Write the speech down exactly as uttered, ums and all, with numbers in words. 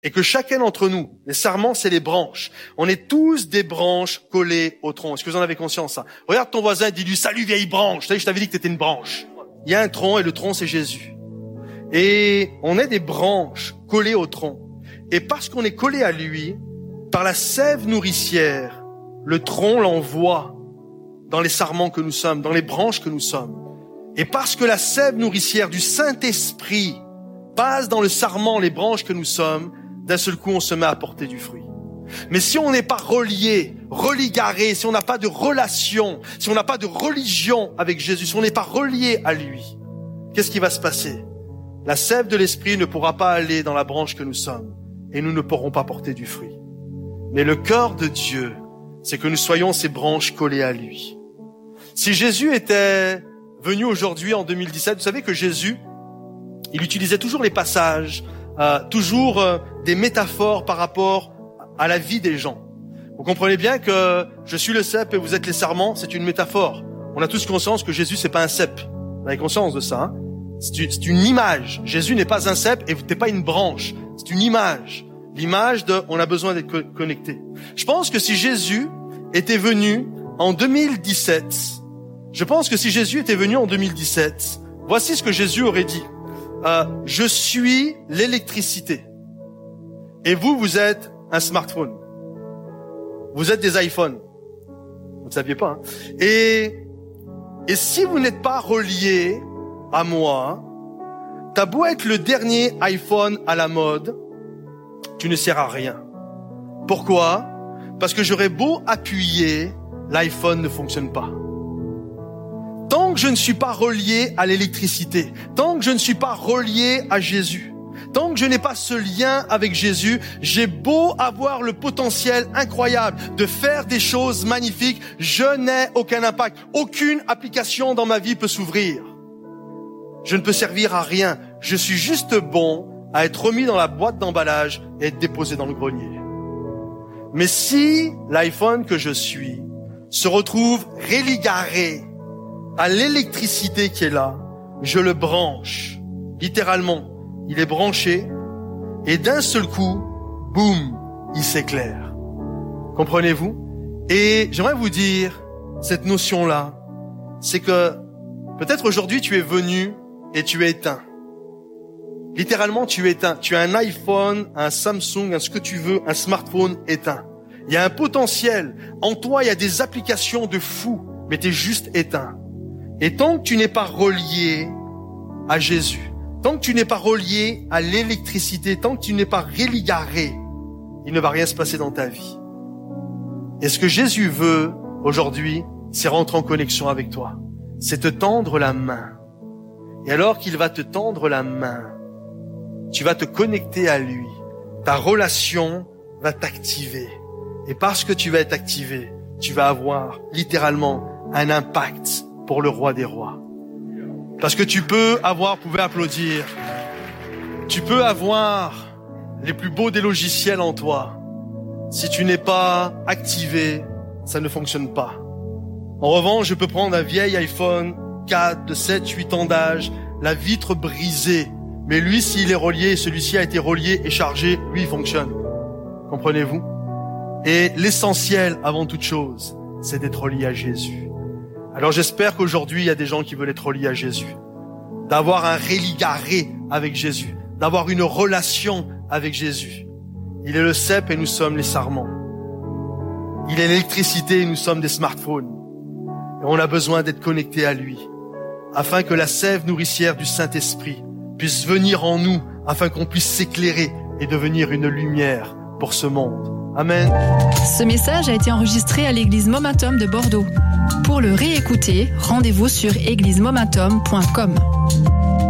Et que chacun d'entre nous, les sarments, c'est les branches. On est tous des branches collées au tronc. Est-ce que vous en avez conscience, ça? Regarde ton voisin et dis-lui, salut vieille branche. Je t'avais dit que t'étais une branche. Il y a un tronc et le tronc, c'est Jésus. Et on est des branches collées au tronc. Et parce qu'on est collé à lui, par la sève nourricière, le tronc l'envoie dans les sarments que nous sommes, dans les branches que nous sommes. Et parce que la sève nourricière du Saint-Esprit passe dans le sarment, les branches que nous sommes, d'un seul coup, on se met à porter du fruit. Mais si on n'est pas relié, religaré, si on n'a pas de relation, si on n'a pas de religion avec Jésus, si on n'est pas relié à lui, qu'est-ce qui va se passer? La sève de l'Esprit ne pourra pas aller dans la branche que nous sommes et nous ne pourrons pas porter du fruit. Mais le cœur de Dieu, c'est que nous soyons ces branches collées à lui. Si Jésus était venu aujourd'hui en deux mille dix-sept, vous savez que Jésus, il utilisait toujours les passages, euh, toujours euh, des métaphores par rapport à la vie des gens. Vous comprenez bien que je suis le cep et vous êtes les sarments, c'est une métaphore. On a tous conscience que Jésus, c'est pas un cep. Vous avez conscience de ça, hein? C'est une image. Jésus n'est pas un cep et vous n'êtes pas une branche. C'est une image. L'image de, on a besoin d'être connecté. Je pense que si Jésus était venu en deux mille dix-sept, je pense que si Jésus était venu en deux mille dix-sept, voici ce que Jésus aurait dit. Euh, je suis l'électricité. Et vous, vous êtes un smartphone. Vous êtes des iPhones. Vous ne saviez pas, hein? Et, et si vous n'êtes pas reliés à moi, t'as beau être le dernier iPhone à la mode, tu ne sers à rien. Pourquoi? Parce que j'aurais beau appuyer, l'iPhone ne fonctionne pas. Tant que je ne suis pas relié à l'électricité, tant que je ne suis pas relié à Jésus, tant que je n'ai pas ce lien avec Jésus, j'ai beau avoir le potentiel incroyable de faire des choses magnifiques, je n'ai aucun impact. Aucune application dans ma vie peut s'ouvrir. Je ne peux servir à rien. Je suis juste bon à être remis dans la boîte d'emballage et être déposé dans le grenier. Mais si l'iPhone que je suis se retrouve religaré à l'électricité qui est là, je le branche. Littéralement, il est branché et d'un seul coup, boum, il s'éclaire. Comprenez-vous? Et j'aimerais vous dire, cette notion-là, c'est que peut-être aujourd'hui tu es venu et tu es éteint. Littéralement, tu es éteint. Tu as un iPhone, un Samsung, un ce que tu veux, un smartphone éteint. Il y a un potentiel. En toi, il y a des applications de fou, mais tu es juste éteint. Et tant que tu n'es pas relié à Jésus, tant que tu n'es pas relié à l'électricité, tant que tu n'es pas religaré, il ne va rien se passer dans ta vie. Et ce que Jésus veut aujourd'hui, c'est rentrer en connexion avec toi. C'est te tendre la main. Et alors qu'il va te tendre la main, tu vas te connecter à lui. Ta relation va t'activer. Et parce que tu vas être activé, tu vas avoir littéralement un impact pour le roi des rois. Parce que tu peux avoir, vous pouvez applaudir, tu peux avoir les plus beaux des logiciels en toi. Si tu n'es pas activé, ça ne fonctionne pas. En revanche, je peux prendre un vieil iPhone quatre, de sept, huit ans d'âge, la vitre brisée. Mais lui, s'il est relié, celui-ci a été relié et chargé, lui, il fonctionne. Comprenez-vous? Et l'essentiel, avant toute chose, c'est d'être relié à Jésus. Alors j'espère qu'aujourd'hui, il y a des gens qui veulent être reliés à Jésus. D'avoir un religaré avec Jésus. D'avoir une relation avec Jésus. Il est le cep et nous sommes les sarments. Il est l'électricité et nous sommes des smartphones. Et on a besoin d'être connectés à lui, afin que la sève nourricière du Saint-Esprit puisse venir en nous, afin qu'on puisse s'éclairer et devenir une lumière pour ce monde. Amen. Ce message a été enregistré à l'église Momentum de Bordeaux. Pour le réécouter, rendez-vous sur église momentum point com.